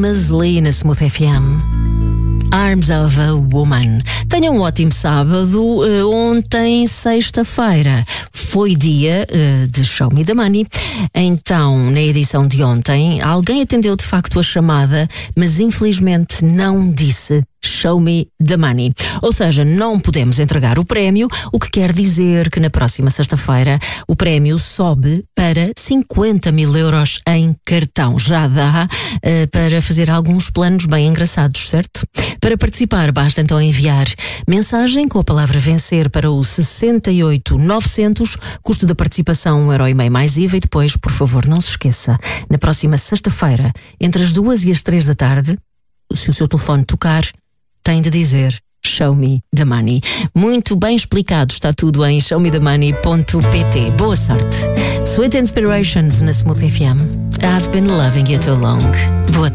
Amos Lee na Smooth FM. Arms of a Woman. Tenham um ótimo sábado. Ontem, sexta-feira, foi dia de Show Me the Money. Então, na edição de ontem, alguém atendeu de facto a chamada, mas infelizmente não disse Show Me the Money. Ou seja, não podemos entregar o prémio, o que quer dizer que na próxima sexta-feira o prémio sobe para 50 mil euros em cartão. Já dá para fazer alguns planos bem engraçados, certo? Para participar, basta então enviar mensagem com a palavra vencer para o 68900, custo da participação €1,5 mais IVA, e depois, por favor, não se esqueça, na próxima sexta-feira, entre as 2 e as 3 da tarde, se o seu telefone tocar, tem de dizer Show Me the Money. Muito bem explicado, está tudo em showmethemoney.pt. Boa sorte. Sweet Inspirations na Smooth FM. I've been loving you too long. Boa tarde.